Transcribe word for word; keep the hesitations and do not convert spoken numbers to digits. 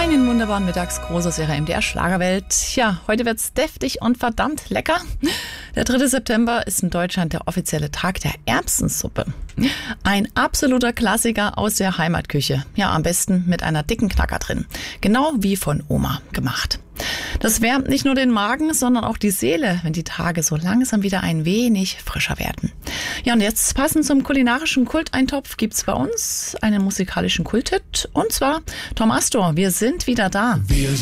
Einen wunderbaren Mittags, große Serie M D R Schlagerwelt. Ja, heute wird's deftig und verdammt lecker. Der dritte September ist in Deutschland der offizielle Tag der Erbsensuppe. Ein absoluter Klassiker aus der Heimatküche. Ja, am besten mit einer dicken Knacker drin. Genau wie von Oma gemacht. Das wärmt nicht nur den Magen, sondern auch die Seele, wenn die Tage so langsam wieder ein wenig frischer werden. Ja, und jetzt passend zum kulinarischen Kulteintopf gibt's bei uns einen musikalischen Kulthit. Und zwar Tom Astor, wir sind wieder da. Wir